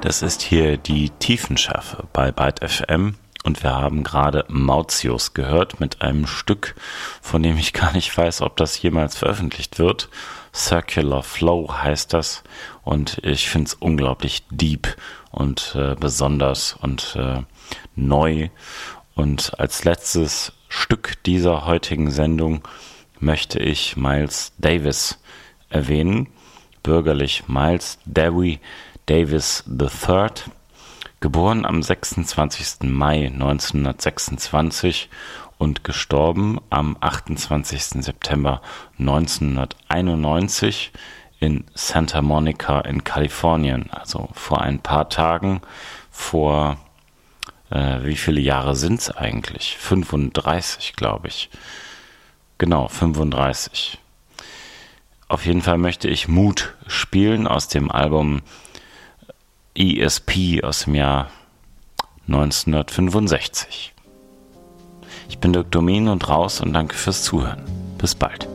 Das ist hier die Tiefenschärfe bei Byte FM und wir haben gerade Mautius gehört mit einem Stück, von dem ich gar nicht weiß, ob das jemals veröffentlicht wird. Circular Flow heißt das und ich finde es unglaublich deep und besonders und neu. Und als letztes Stück dieser heutigen Sendung möchte ich Miles Davis erwähnen, bürgerlich Miles Dewi Davis III, geboren am 26. Mai 1926 und gestorben am 28. September 1991 in Santa Monica in Kalifornien. Also vor ein paar Tagen, vor wie viele Jahre sind es eigentlich? 35, glaube ich. Genau, 35. Auf jeden Fall möchte ich Mood spielen aus dem Album ESP aus dem Jahr 1965. Ich bin Dirk Domin und raus und danke fürs Zuhören. Bis bald.